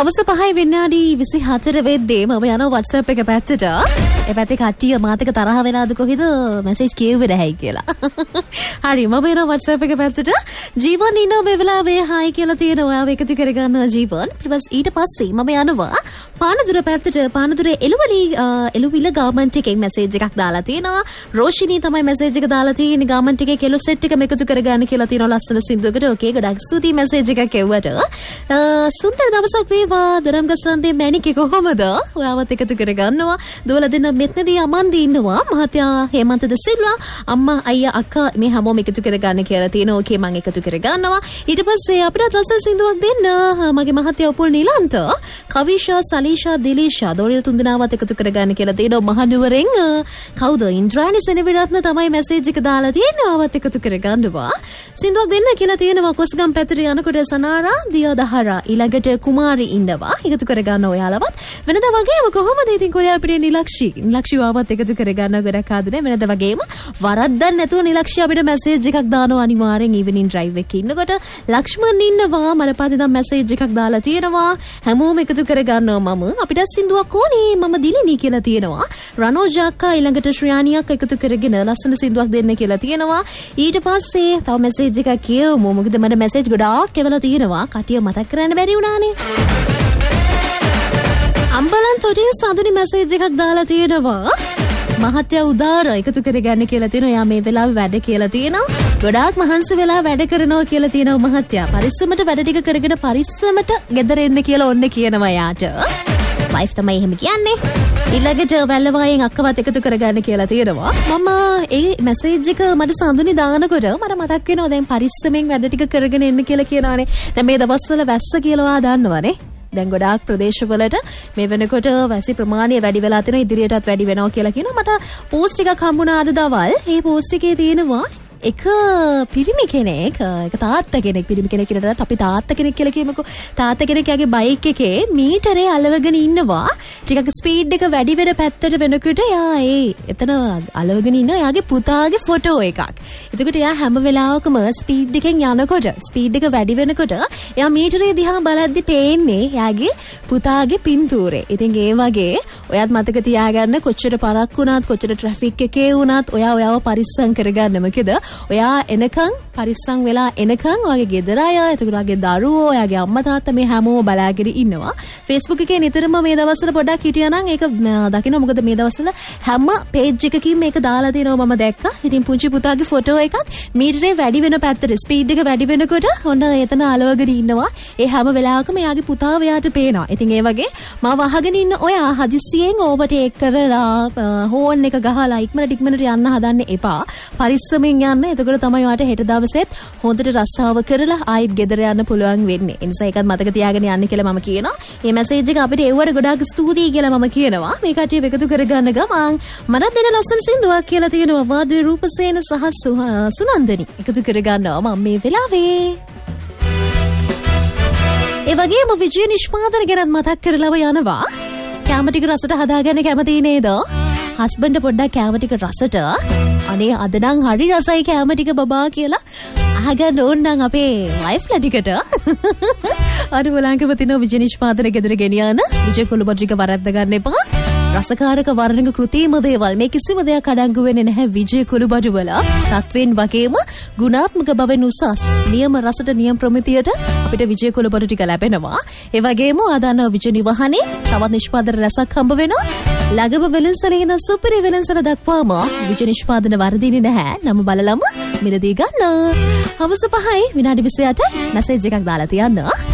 හවස 5 විනාඩි 24 වෙද්දී මම යනවා WhatsApp එක පැත්තට. ඒ පැත්තේ කට්ටිය මාත් එක්ක තරහ වෙලාද කොහෙද මැසේජ් කියෙව්වේ නැහැයි කියලා. හරි මම එනවා WhatsApp එක පැත්තට. ජීවන් ඉන්න මේ වෙලාවේ හායි කියලා තියෙනවා. ඔයාව එකතු කරගන්නවා ජීවන්. ඊට පස්සේ මම යනවා පානදුර පැත්තට. පානදුරේ එළුවිල ගාමන්ට් එකෙන් මැසේජ් එකක් දාලා තියෙනවා. රෝෂිනී තමයි මැසේජ් එක දාලා තියෙන්නේ. ගාමන්ට් එකේ කෙලො සෙට් එකම එකතු කරගන්න කියලා තියෙනවා ලස්සන සින්දුවකට. ඕකේ ගොඩක් ස්තුතියි මැසේජ් එකක් එව්වට. සුන්දර දවසක් වේවා. දරම්ගස්රන්දේ මැණිකේ කොහොමද? ඔයාවත් එකතු කරගන්නවා. දුවලා දෙන්න මෙතනදී අමන්දි ඉන්නවා. මහත්තයා හේමන්ත ද සිල්වා, අම්මා අයියා අක්කා මේ හැමෝම එකතු කරගන්න කියලා තියෙනවා. ඕකේ මම එකතු කරගන්නවා. ඊට පස්සේ අපිට ලස්සන සින්දුවක් දෙන්න මගේ මහත්තයා උපුල් නිලන්ත, කවිෂා, සලීෂා, දිලීෂා දෝරිල තුන්දෙනාවත් එකතු කරගන්න කියලා තියෙනවා. මහනුවරෙන් කවුද? ඉන්ද්‍රාණි සෙනවිරත්න තමයි මැසේජ් එක දාලා තියෙන්නේ. ආවත් එකතු කරගන්නවා. සින්දුවක් දෙන්න කියලා තියෙනවා. කොස්ගම් පැත්තට යනකොට සනාරා, දියදහරා, ඊළඟට කුමාරි ඉන්නවා. එකතු කරගන්න ඔයාලවත්. වෙනදා වගේම කොහොමද ඉතින් කොහේ අපිට නිලක්ෂි ආවත් එකතු කරගන්න ගොඩක් ආදරේ. වෙනදා වගේම වරද්දක් නැතුව නිලක්ෂි අපිට මැසේජ් එකක් දානවා අනිවාර්යෙන් ඉවිනින් ඩ්‍රයිව් එකේ ඉන්නකොට. ලක්ෂ්මන් ඉන්නවා. මලපාති දම් මැසේජ් එකක් දාලා තියෙනවා. හැමෝම එකතු කරගන්නවා. මම අපිට සින්දුවක් ඕනේ. මම දිලිනී කියලා තියෙනවා. රනෝජා අක්කා ඊළඟට ශ්‍රියානියක් එකතු කරගෙන ලස්සන සින්දුවක් දෙන්න කියලා තියෙනවා. ඊට පස්සේ තව මැසේජ් එකක් කියවමු. මොකද මට මැසේජ් ගොඩාක් එවලා තියෙනවා. කටිය මතක් කරන්න බැරි වුණානේ. අම්බලන් තොටින් සඳුනි මැසේජ් එකක් දාලා තියෙනවා. මහත්තයා උදාර එකතු කරගන්න කියලා තියෙනවා. යා මේ වෙලාවේ වැඩ කියලා තියෙනවා. ගොඩාක් මහන්සි වෙලා වැඩ කරනවා කියලා තියෙනවා මහත්තයා. පරිස්සමට වැඩ ටික කරගෙන පරිස්සමට ගෙදර එන්න කියලා ඔන්න කියනවා යාට. වයිෆ් තමයි එහෙම කියන්නේ. ඊළඟට වැල්ලවායෙන් අක්කවත් එකතු කරගන්න කියලා තියෙනවා. මම ඒ මැසේජ් එක මට සඳුනි දානකොට මට මතක් වෙනවා දැන් පරිස්සමෙන් වැඩ ටික කරගෙන එන්න කියලා කියනවානේ. දැන් මේ දවස්වල වැස්ස කියලා ඔයා දන්නවනේ. දැන් ගොඩාක් ප්‍රදේශවලට මේ වෙනකොට වැසි ප්‍රමාණය වැඩි වෙලා තියෙනවා. ඉදිරියටත් වැඩි වෙනවා කියලා කියනවා. මට පෝස්ට් එකක් හම්බුණා අද දවල්. මේ පෝස්ට් එකේ තියෙනවා එක පිරිමි කෙනෙක්, එක තාත්තා කෙනෙක්, පිරිමි කෙනෙක් කියනට අපි තාත්තා කෙනෙක් කියලා කියමුකෝ. තාත්තා කෙනෙක් යාගේ බයික් එකේ මීටරේ අලවගෙන ඉන්නවා. ටිකක් ස්පීඩ් එක වැඩි වෙන පැත්තට වෙනකොට යා එතන අලවගෙන ඉන්න යාගේ පුතාගේ ෆොටෝ එකක්. එතකොට යා හැම වෙලාවකම ස්පීඩ් එකෙන් යනකොට, ස්පීඩ් එක වැඩි වෙනකොට යා මීටරේ දිහා බලද්දි පේන්නේ යාගේ පුතාගේ පින්තූරේ. ඉතින් ඒ වගේ ඔයාත් මතක තියාගන්න කොච්චර පරක් වුණත්, කොච්චර ට්‍රැෆික් එකේ වුණත් ඔයාව පරිස්සම් කරගන්න. මොකද ඔයා එනකන් පරිස්සම් වෙලා එනකන් ඔයාගේ ගෙදර අය, එතකොට ඔයාගේ දරුවෝ, ඔයාගේ අම්මා තාත්තා මේ හැමෝම බලාගෙන ඉන්නවා. Facebook එකේ නිතරම මේ දවස්වල පොඩ්ඩක් හිටියා නම් ඒක දකින්න. මොකද මේ දවස්වල හැම පේජ් එකකින් මේක දාලා තියෙනවා මම දැක්කා. ඉතින් පුංචි පුතාගේ ෆොටෝ එකක් මීටරේ වැඩි වෙන පැත්තට ස්පීඩ් එක වැඩි වෙනකොට ඔන්න එතන අලවගෙන ඉන්නවා. ඒ හැම වෙලාවකම එයාගේ පුතා එයාට පේනවා. ඉතින් ඒ වගේ මම අහගෙන ඉන්න ඔයා හදිස්සියෙන් ඕවර්ටේක් කරලා හෝන් එක ගහලා ඉක්මනට යන්න හදන්න එපා. පරිස්සමෙන් යන්න. එතකොට තමයි ඔයාට හෙට දවසෙත් හොඳට රස්සාව කරලා ආයෙත් ගෙදර යන්න පුළුවන් වෙන්නේ. ඒ නිසා ඒකත් මතක තියාගෙන යන්න කියලා මම කියනවා. මේ මැසේජ් එක අපිට එව්වට ගොඩාක් ස්තුතියි කියලා මම කියනවා. මේ කටිය එකතු කරගන්න ගමන් මනත් දෙන ලස්සන සින්දුවක් කියලා තියෙනවා. වාද්වේ රූපසේන සහ සුනන්දනි එකතු කරගන්නවා මම මේ වෙලාවේ. ඒ වගේම විජය නිෂ්පාදන ගැන මතක් කරලම යනවා. කැම ටික රසට හදාගන්න කැමති නේද? හස්බන්ඩ් පොඩ්ඩක් කැම ටික රසට අනේ අද නම් හරි රසයි කැම ටික බබා කියලා අහගන්න ඕන නම් අපේ වයිෆ්ලා ටිකට අර බලංකම තිනෝ විජය නිෂ්පාදන ගෙදර ගෙනියන විජය කුළුබඩික වරද්ද ගන්න එපා. රසකාරක වර්ණක කෘතිම දේවල් මේ කිසිම දෙයක් අඩංගු වෙන්නේ නැහැ විජය කුළුබඩු වල. සත්වෙන් වගේම ගුණාත්මක බවෙන් උසස් නියම රසට නියම ප්‍රමිතියට අපිට විජය කුළුබඩු ටික ලැබෙනවා. ඒ වගේම ආදාන විජය නිවහනේ තවත් නිෂ්පාදන රසක් හම්බ වෙනවා. ලගම වෙලන්සලේ ඉඳන් සුපිරි වෙලන්සල දක්වාම විජය නිෂ්පාදන වර්ධින්නේ නැහැ. නම බලලම මිලදී ගන්න. හවස 5 විනාඩි 28 මැසේජ් එකක් දාලා තියන්න.